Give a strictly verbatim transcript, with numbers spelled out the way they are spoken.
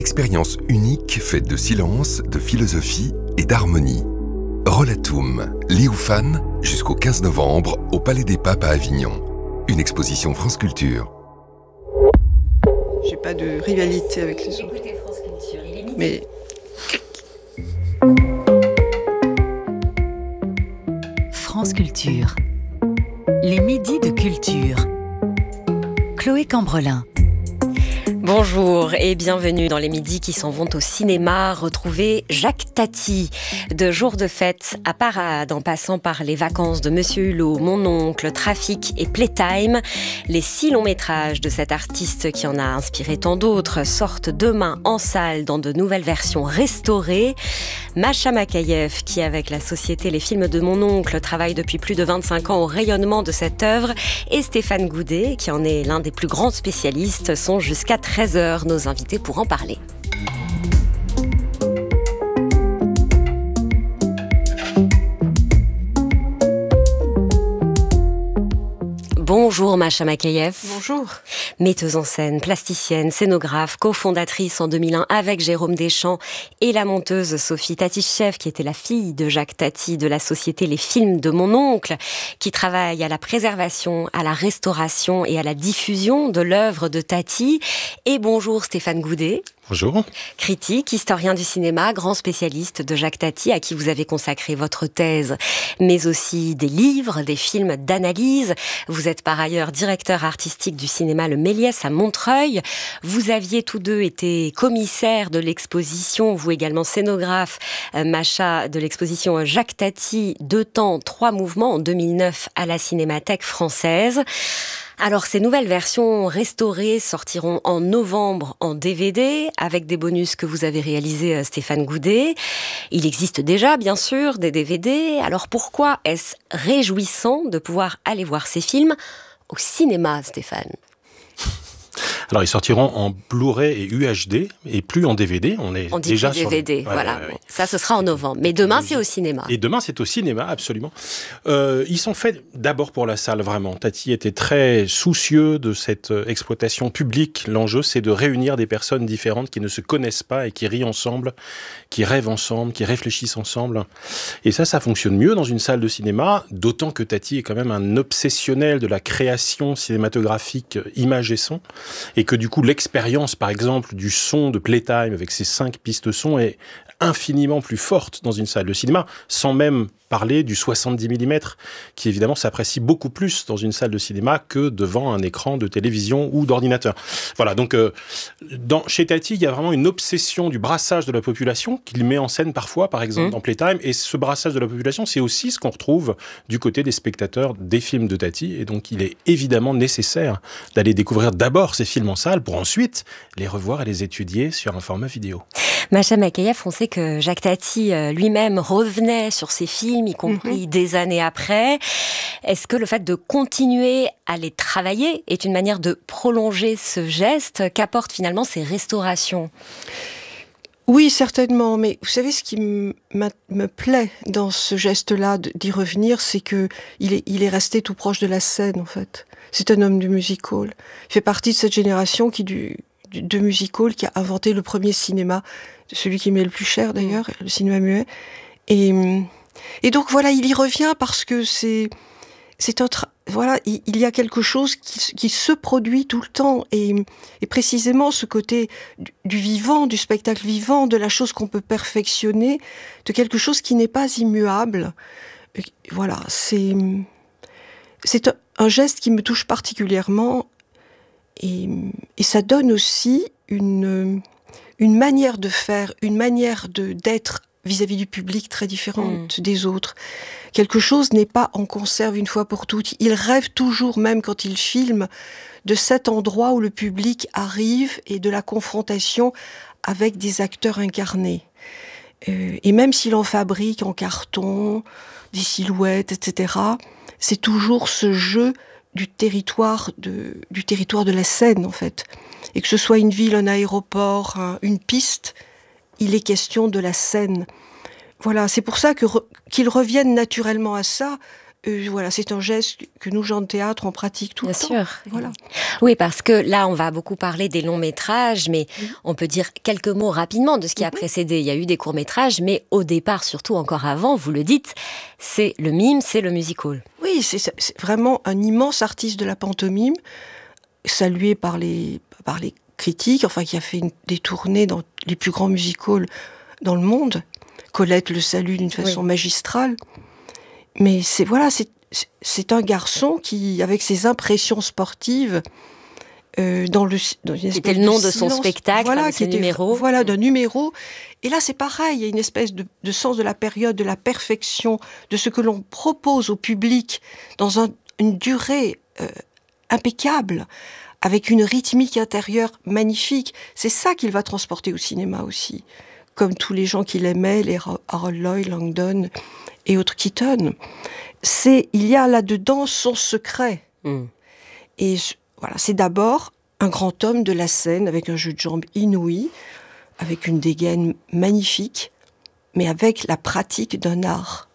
Expérience unique faite de silence, de philosophie et d'harmonie. Rollatum, Léoufane, jusqu'au quinze novembre, au Palais des Papes à Avignon. Une exposition France Culture. J'ai pas de rivalité avec les autres. Écoutez France Culture, il est midi. Mais France Culture. Les midis de culture. Chloé Cambrelin. Bonjour et bienvenue dans les midis qui s'en vont au cinéma. Retrouvez Jacques Tati. De Jour de fête à Parade, en passant par Les vacances de Monsieur Hulot, Mon oncle, Trafic et Playtime, les six longs métrages de cet artiste qui en a inspiré tant d'autres sortent demain en salle dans de nouvelles versions restaurées. Masha Makayev, qui avec la société Les films de Mon oncle travaille depuis plus de vingt-cinq ans au rayonnement de cette œuvre, et Stéphane Goudet, qui en est l'un des plus grands spécialistes, sont jusqu'à treize heures nos invités pour en parler. Bonjour Masha Makayev. bonjour. Metteuse en scène, plasticienne, scénographe, cofondatrice en deux mille un avec Jérôme Deschamps et la monteuse Sophie Tatichev, qui était la fille de Jacques Tati de la société Les films de Mon oncle, qui travaille à la préservation, à la restauration et à la diffusion de l'œuvre de Tati. Et bonjour Stéphane Goudet. Bonjour. Critique, historien du cinéma, grand spécialiste de Jacques Tati, à qui vous avez consacré votre thèse, mais aussi des livres, des films d'analyse. Vous êtes par ailleurs directeur artistique du cinéma Le Méliès à Montreuil. Vous aviez tous deux été commissaires de l'exposition, vous également scénographe, euh, Masha, de l'exposition Jacques Tati, Deux temps, trois mouvements en deux mille neuf à la Cinémathèque française. Alors, ces nouvelles versions restaurées sortiront en novembre en D V D, avec des bonus que vous avez réalisés, Stéphane Goudet. Il existe déjà, bien sûr, des D V D. Alors, pourquoi est-ce réjouissant de pouvoir aller voir ces films au cinéma, Stéphane ? Alors, ils sortiront en Blu-ray et U H D, et plus en D V D. On est On dit déjà D sur V D, le... ouais, voilà. ouais, ouais. Bon, ça, ce sera en novembre. Mais demain, c'est au cinéma. Et demain, c'est au cinéma, absolument. Euh, ils sont faits d'abord pour la salle, vraiment. Tati était très soucieux de cette exploitation publique. L'enjeu, c'est de réunir des personnes différentes qui ne se connaissent pas et qui rient ensemble, qui rêvent ensemble, qui réfléchissent ensemble. Et ça, ça fonctionne mieux dans une salle de cinéma, d'autant que Tati est quand même un obsessionnel de la création cinématographique, image et son, et que du coup, l'expérience, par exemple, du son de Playtime avec ses cinq pistes son est infiniment plus forte dans une salle de cinéma, sans même parler du soixante-dix millimètres, qui évidemment s'apprécie beaucoup plus dans une salle de cinéma que devant un écran de télévision ou d'ordinateur. Voilà, donc euh, dans, chez Tati, il y a vraiment une obsession du brassage de la population qu'il met en scène parfois, par exemple mmh. dans Playtime, et ce brassage de la population, c'est aussi ce qu'on retrouve du côté des spectateurs des films de Tati, et donc il est évidemment nécessaire d'aller découvrir d'abord ces films en salle pour ensuite les revoir et les étudier sur un format vidéo. Masha Makayev, on sait que Jacques Tati euh, lui-même revenait sur ses films, y compris mmh. des années après. Est-ce que le fait de continuer à les travailler est une manière de prolonger ce geste qu'apportent finalement ces restaurations ? Oui, certainement. Mais vous savez, ce qui m- me plaît dans ce geste-là d'y revenir, c'est que il est, il est resté tout proche de la scène, en fait. C'est un homme du music-hall. Il fait partie de cette génération qui du de music-hall qui a inventé le premier cinéma, celui qui met le plus cher d'ailleurs, le cinéma muet. Et, et donc voilà, il y revient parce que c'est, c'est un tra- voilà, il, il y a quelque chose qui, qui se produit tout le temps. Et, et précisément ce côté du, du vivant, du spectacle vivant, de la chose qu'on peut perfectionner, de quelque chose qui n'est pas immuable. Et voilà, c'est, c'est un, un geste qui me touche particulièrement. Et, et ça donne aussi une, une manière de faire, une manière de, d'être vis-à-vis du public très différente mmh. des autres. Quelque chose n'est pas en conserve une fois pour toutes. Il rêve toujours, même quand il filme, de cet endroit où le public arrive et de la confrontation avec des acteurs incarnés. Euh, et même s'il en fabrique en carton, des silhouettes, et cetera, c'est toujours ce jeu du territoire de, du territoire de la scène, en fait. Et que ce soit une ville, un aéroport, un, une piste, il est question de la scène. Voilà, c'est pour ça que re, qu'ils reviennent naturellement à ça. euh, voilà, c'est un geste que nous, gens de théâtre, on pratique tout Bien le temps. sûr. Voilà. Oui, parce que là, on va beaucoup parler des longs métrages, mais mmh. on peut dire quelques mots rapidement de ce qui a précédé. Il y a eu des courts métrages, mais au départ, surtout encore avant, vous le dites, c'est le mime, c'est le musical. Oui, c'est, c'est vraiment un immense artiste de la pantomime, salué par les, par les critiques, enfin qui a fait une, des tournées dans les plus grands musicals dans le monde. Colette le salue d'une façon oui. magistrale. Mais c'est voilà, c'est, c'est un garçon qui, avec ses impressions sportives, euh, dans le dans une c'était le nom de, de son spectacle, voilà, de qui ce était, numéro. Voilà, d'un numéro. Et là, c'est pareil, il y a une espèce de, de sens de la période, de la perfection, de ce que l'on propose au public dans un, une durée euh, impeccable, avec une rythmique intérieure magnifique. C'est ça qu'il va transporter au cinéma aussi. Comme tous les gens qui l'aimaient, les Harold Lloyd, Langdon et autres Keaton. C'est, il y a là-dedans son secret. Mm. Et voilà, c'est d'abord un grand homme de la scène, avec un jeu de jambes inouï, avec une dégaine magnifique, mais avec la pratique d'un art